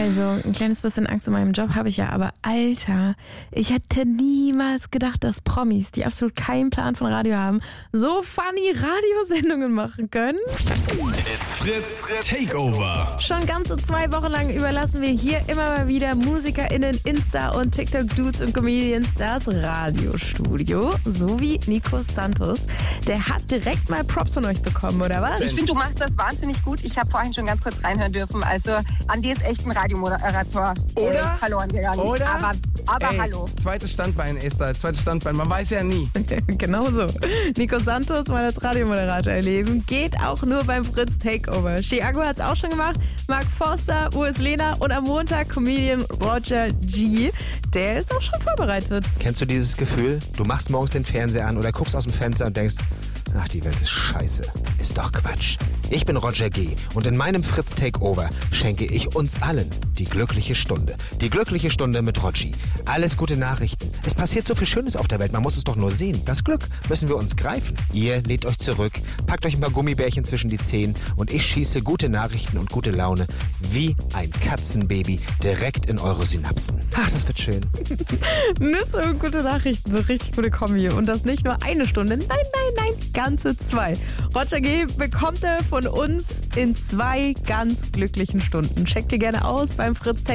Also, ein kleines bisschen Angst um meinen Job habe ich ja, aber Alter, ich hätte niemals gedacht, dass Promis, die absolut keinen Plan von Radio haben, so funny Radiosendungen machen können. It's Fritz Takeover. Schon ganze 2 Wochen lang überlassen wir hier immer mal wieder MusikerInnen, Insta- und TikTok-Dudes und Comedians das Radiostudio, so wie Nico Santos. Der hat direkt mal Props von euch bekommen, oder was? Ich finde, du machst das wahnsinnig gut. Ich habe vorhin schon ganz kurz reinhören dürfen. Also, Andi ist echt ein Radiomoderator verloren gegangen. Oder? Aber hallo. Zweites Standbein, Esther, zweites Standbein. Man weiß ja nie. Genau so. Nico Santos mal als Radiomoderator erleben, geht auch nur beim Fritz Takeover. Chiago hat es auch schon gemacht, Mark Forster, Wo ist Lena und am Montag Comedian Roger G. Der ist auch schon vorbereitet. Kennst du dieses Gefühl? Du machst morgens den Fernseher an oder guckst aus dem Fenster und denkst, ach, die Welt ist scheiße. Ist doch Quatsch. Ich bin Roger G. und in meinem Fritz Takeover schenke ich uns allen die glückliche Stunde. Die glückliche Stunde mit Rogi. Alles gute Nachrichten. Es passiert so viel Schönes auf der Welt, man muss es doch nur sehen. Das Glück müssen wir uns greifen. Ihr lehnt euch zurück, packt euch ein paar Gummibärchen zwischen die Zehen und ich schieße gute Nachrichten und gute Laune wie ein Katzenbaby direkt in eure Synapsen. Ach, das wird schön. Nüsse und gute Nachrichten, so richtig gute Kombi. Und das nicht nur eine Stunde, nein, ganze 2. Roger G. bekommt er von uns in 2 ganz glücklichen Stunden. Checkt ihr gerne aus beim Fritz